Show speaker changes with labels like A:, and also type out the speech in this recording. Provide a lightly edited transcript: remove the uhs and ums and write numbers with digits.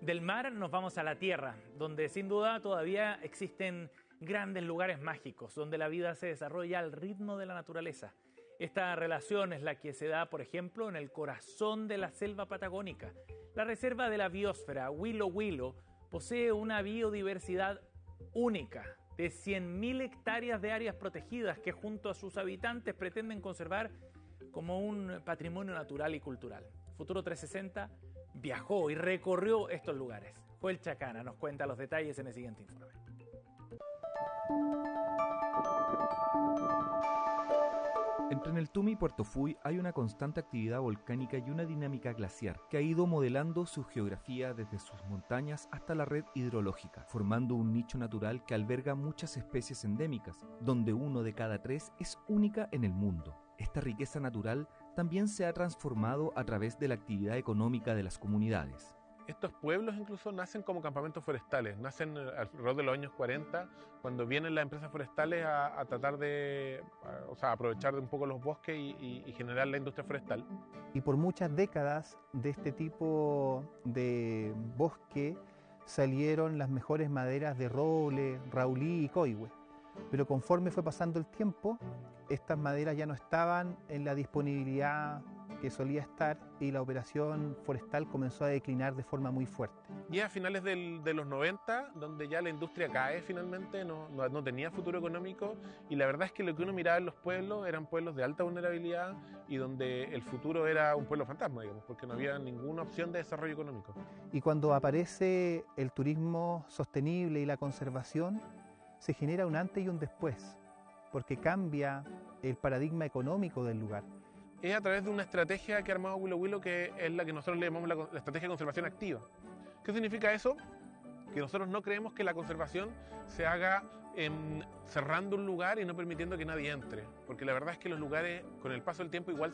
A: Del mar nos vamos a la tierra, donde sin duda todavía existen grandes lugares mágicos, donde la vida se desarrolla al ritmo de la naturaleza. Esta relación es la que se da, por ejemplo, en el corazón de la selva patagónica. La reserva de la biosfera Huilo Huilo posee una biodiversidad única de 100.000 hectáreas de áreas protegidas que junto a sus habitantes pretenden conservar como un patrimonio natural y cultural. Futuro 360 viajó y recorrió estos lugares. Joel Chacana nos cuenta los detalles en el siguiente informe.
B: Entre Neltume y Puerto Fuy hay una constante actividad volcánica y una dinámica glaciar que ha ido modelando su geografía desde sus montañas hasta la red hidrológica, formando un nicho natural que alberga muchas especies endémicas, donde 1 de cada 3 es única en el mundo. Esta riqueza natural también se ha transformado a través de la actividad económica de las comunidades.
C: Estos pueblos incluso nacen como campamentos forestales, nacen alrededor de los años 40, cuando vienen las empresas forestales a tratar de aprovechar un poco los bosques y generar la industria forestal.
D: Y por muchas décadas de este tipo de bosque salieron las mejores maderas de roble, raulí y coihue. Pero conforme fue pasando el tiempo, estas maderas ya no estaban en la disponibilidad que solía estar y la operación forestal comenzó a declinar de forma muy fuerte.
C: Y a finales de los 90, donde ya la industria cae finalmente, no tenía futuro económico, y la verdad es que lo que uno miraba en los pueblos eran pueblos de alta vulnerabilidad y donde el futuro era un pueblo fantasma, digamos, porque no había ninguna opción de desarrollo económico.
D: Y cuando aparece el turismo sostenible y la conservación, se genera un antes y un después, porque cambia el paradigma económico del lugar.
C: Es a través de una estrategia que ha armado Huilo Huilo, que es la que nosotros le llamamos la estrategia de conservación activa. ¿Qué significa eso? Que nosotros no creemos que la conservación se haga cerrando un lugar y no permitiendo que nadie entre, porque la verdad es que los lugares con el paso del tiempo igual